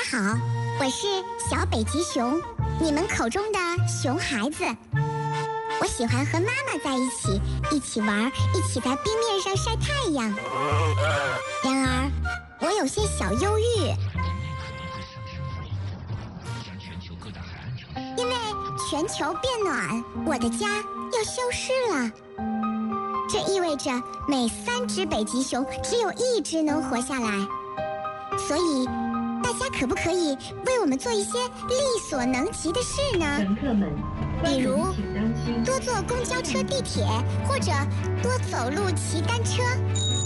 好，我是小北极熊，你们口中的熊孩子。我喜欢和妈妈在一起玩，一起在冰面上晒太阳。然而，我有些小忧郁，因为全球变暖，我的家要消失了。这意味着每3只北极熊只有1只能活下来。所以，大家可不可以为我们做一些力所能及的事呢？ 乘客们， 比如请当心多坐公交车、地铁，或者多走路、骑单车。